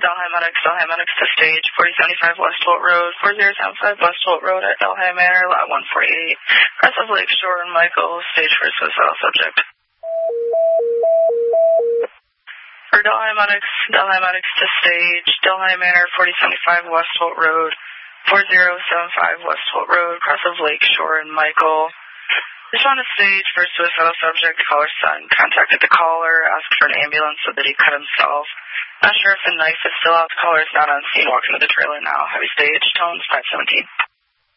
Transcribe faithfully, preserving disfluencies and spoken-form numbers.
Delhi Medics, Delhi Medics to stage forty seventy-five West Holt Road, four zero seven five West Holt Road at Delhi Manor, lot one forty-eight. Crest of Lakeshore and Michael, stage for suicidal subject. For Delhi Medics, Delhi Medics to stage, Delhi Manor, forty seventy-five West Holt Road, four zero seven five West Holt Road, Crest of Lakeshore and Michael. Just on a stage for suicidal subject, caller's son contacted the caller, asked for an ambulance, so that he cut himself. Not sure if the knife is still out. The caller is not on scene, walking to the trailer now. Heavy stage, tones five seventeen.